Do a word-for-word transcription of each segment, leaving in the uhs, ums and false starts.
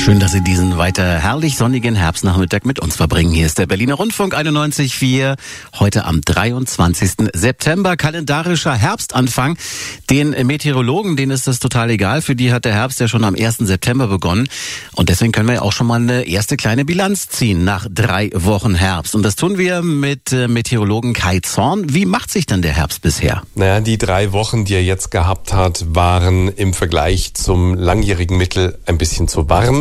Schön, dass Sie diesen weiter herrlich sonnigen Herbstnachmittag mit uns verbringen. Hier ist der Berliner Rundfunk einundneunzig Komma vier. Heute am dreiundzwanzigsten September, kalendarischer Herbstanfang. Den Meteorologen, denen ist das total egal. Für die hat der Herbst ja schon am ersten September begonnen. Und deswegen können wir ja auch schon mal eine erste kleine Bilanz ziehen nach drei Wochen Herbst. Und das tun wir mit Meteorologen Kai Zorn. Wie macht sich denn der Herbst bisher? Naja, die drei Wochen, die er jetzt gehabt hat, waren im Vergleich zum langjährigen Mittel ein bisschen zu warm.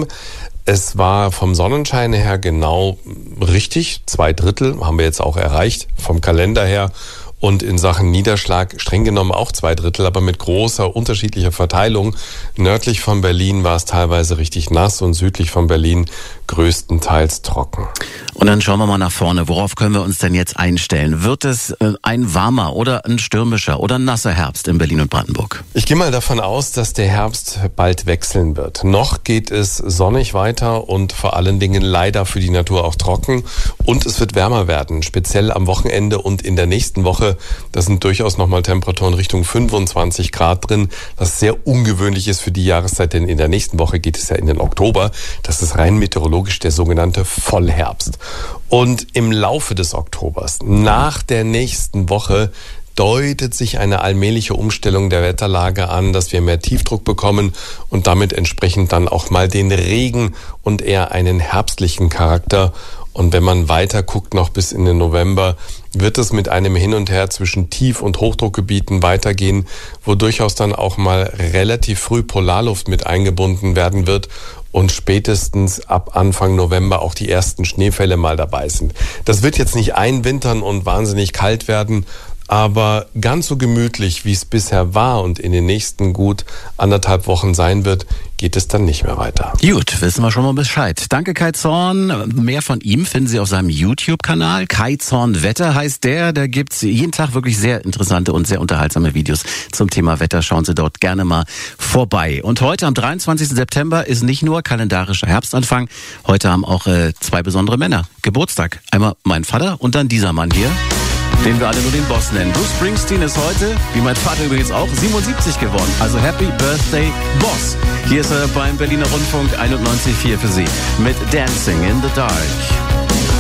Es war vom Sonnenschein her genau richtig. Zwei Drittel haben wir jetzt auch erreicht vom Kalender her. Und in Sachen Niederschlag streng genommen auch zwei Drittel, aber mit großer unterschiedlicher Verteilung. Nördlich von Berlin war es teilweise richtig nass und südlich von Berlin größtenteils trocken. Und dann schauen wir mal nach vorne. Worauf können wir uns denn jetzt einstellen? Wird es ein warmer oder ein stürmischer oder ein nasser Herbst in Berlin und Brandenburg? Ich gehe mal davon aus, dass der Herbst bald wechseln wird. Noch geht es sonnig weiter und vor allen Dingen leider für die Natur auch trocken. Und es wird wärmer werden, speziell am Wochenende und in der nächsten Woche. Da sind durchaus nochmal Temperaturen Richtung fünfundzwanzig Grad drin, was sehr ungewöhnlich ist für die Jahreszeit, denn in der nächsten Woche geht es ja in den Oktober. Das ist rein meteorologisch der sogenannte Vollherbst. Und im Laufe des Oktobers, nach der nächsten Woche, deutet sich eine allmähliche Umstellung der Wetterlage an, dass wir mehr Tiefdruck bekommen und damit entsprechend dann auch mal den Regen und eher einen herbstlichen Charakter. Und wenn man weiter guckt, noch bis in den November, wird es mit einem Hin und Her zwischen Tief- und Hochdruckgebieten weitergehen, wo durchaus dann auch mal relativ früh Polarluft mit eingebunden werden wird und spätestens ab Anfang November auch die ersten Schneefälle mal dabei sind. Das wird jetzt nicht einwintern und wahnsinnig kalt werden, aber ganz so gemütlich, wie es bisher war und in den nächsten gut anderthalb Wochen sein wird, geht es dann nicht mehr weiter. Gut, wissen wir schon mal Bescheid. Danke Kai Zorn. Mehr von ihm finden Sie auf seinem YouTube-Kanal. Kai Zorn Wetter heißt der. Da gibt's jeden Tag wirklich sehr interessante und sehr unterhaltsame Videos zum Thema Wetter. Schauen Sie dort gerne mal vorbei. Und heute am dreiundzwanzigsten September ist nicht nur kalendarischer Herbstanfang. Heute haben auch äh, zwei besondere Männer Geburtstag. Einmal mein Vater und dann dieser Mann hier, den wir alle nur den Boss nennen. Bruce Springsteen ist heute, wie mein Vater übrigens auch, siebenundsiebzig geworden. Also Happy Birthday, Boss. Hier ist er beim Berliner Rundfunk einundneunzig Komma vier für Sie mit Dancing in the Dark.